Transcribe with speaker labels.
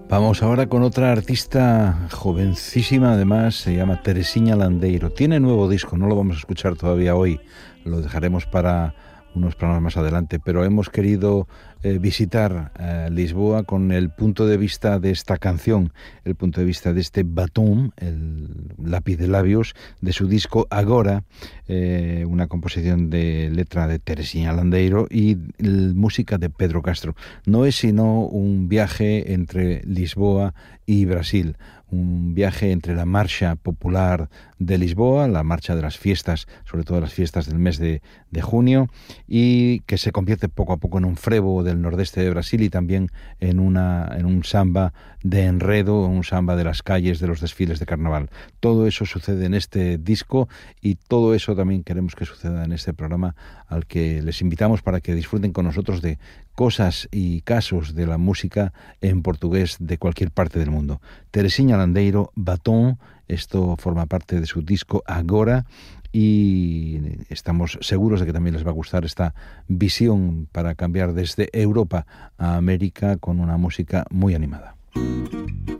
Speaker 1: Vamos ahora con otra artista jovencísima, además, se llama Teresinha Landeiro. Tiene nuevo disco, no lo vamos a escuchar todavía hoy, lo dejaremos para unos programas más adelante, pero hemos querido visitar Lisboa con el punto de vista de esta canción, el punto de vista de este batom, el lápiz de labios, de su disco Agora, una composición de letra de Teresinha Landeiro y música de Pedro Castro. No es sino un viaje entre Lisboa y Brasil, un viaje entre la marcha popular de Lisboa, la marcha de las fiestas, sobre todo las fiestas del mes de junio, y que se convierte poco a poco en un frevo del nordeste de Brasil y también en un samba de enredo, un samba de las calles, de los desfiles de carnaval. Todo eso sucede en este disco y todo eso también queremos que suceda en este programa, al que les invitamos para que disfruten con nosotros de cosas y casos de la música en portugués de cualquier parte del mundo. Teresinha Landeiro, Batom, esto forma parte de su disco Agora, y estamos seguros de que también les va a gustar esta visión para cambiar desde Europa a América con una música muy animada.